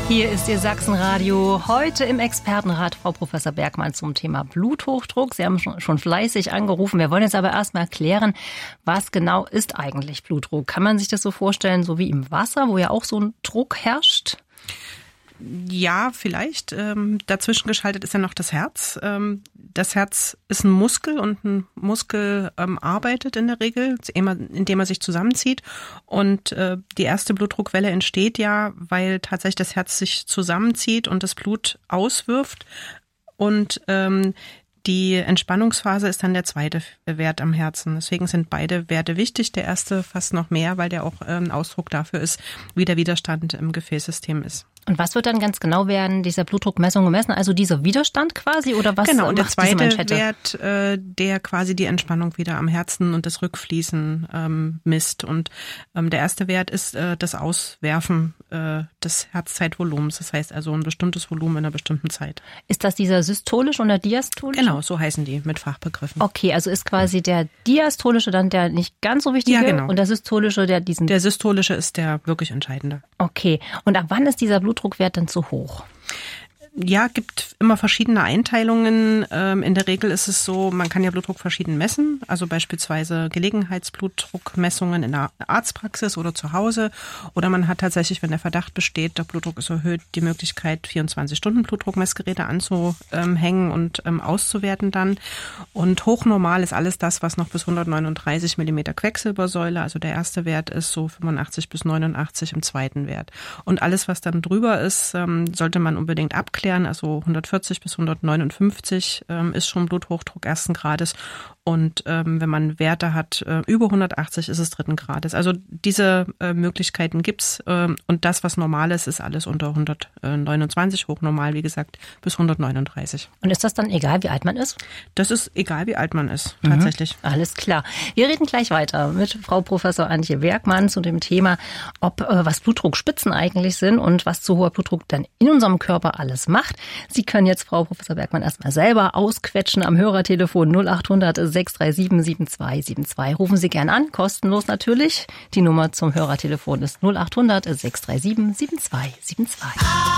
Hier ist Ihr Sachsenradio. Heute im Expertenrat Frau Professor Bergmann zum Thema Bluthochdruck. Sie haben schon fleißig angerufen. Wir wollen jetzt aber erstmal erklären, was genau ist eigentlich Blutdruck? Kann man sich das so vorstellen, so wie im Wasser, wo ja auch so ein Druck herrscht? Ja, vielleicht. Dazwischen geschaltet ist ja noch das Herz. Das Herz ist ein Muskel und ein Muskel arbeitet in der Regel, indem er sich zusammenzieht. Und die erste Blutdruckwelle entsteht ja, weil tatsächlich das Herz sich zusammenzieht und das Blut auswirft. Und die Entspannungsphase ist dann der zweite Wert am Herzen. Deswegen sind beide Werte wichtig. Der erste fast noch mehr, weil der auch ein Ausdruck dafür ist, wie der Widerstand im Gefäßsystem ist. Und was wird dann ganz genau während dieser Blutdruckmessung gemessen? Also dieser Widerstand quasi oder was? Genau, und der macht diese zweite Wert, der quasi die Entspannung wieder am Herzen und das Rückfließen misst. Und der erste Wert ist das Auswerfen des Herzzeitvolumens. Das heißt also ein bestimmtes Volumen in einer bestimmten Zeit. Ist das dieser systolische und der diastolische? Genau, so heißen die mit Fachbegriffen. Okay, also ist quasi der diastolische dann der nicht ganz so wichtige, ja, genau. Und der systolische Der systolische ist der wirklich entscheidende. Okay, und ab wann ist dieser Blutdruckwert dann zu hoch? Ja, gibt immer verschiedene Einteilungen. In der Regel ist es so, man kann ja Blutdruck verschieden messen, also beispielsweise Gelegenheitsblutdruckmessungen in der Arztpraxis oder zu Hause. Oder man hat tatsächlich, wenn der Verdacht besteht, der Blutdruck ist erhöht, die Möglichkeit, 24-Stunden-Blutdruckmessgeräte anzuhängen und auszuwerten dann. Und hochnormal ist alles das, was noch bis 139 Millimeter Quecksilbersäule, also der erste Wert ist so 85 bis 89 im zweiten Wert. Und alles, was dann drüber ist, sollte man unbedingt abklären. Also 140 bis 159 ist schon Bluthochdruck ersten Grades. Und wenn man Werte hat über 180, ist es dritten Grades. Also diese Möglichkeiten gibt's. Und das, was normal ist, ist alles unter 129, hochnormal, wie gesagt, bis 139. Und ist das dann egal, wie alt man ist? Das ist egal, wie alt man ist, tatsächlich. Alles klar. Wir reden gleich weiter mit Frau Professor Antje Bergmann zu dem Thema, was Blutdruckspitzen eigentlich sind und was zu hoher Blutdruck dann in unserem Körper alles macht. Sie können jetzt Frau Professor Bergmann erstmal selber ausquetschen am Hörertelefon 0800 637 7272. Rufen Sie gerne an, kostenlos natürlich. Die Nummer zum Hörertelefon ist 0800 637 7272.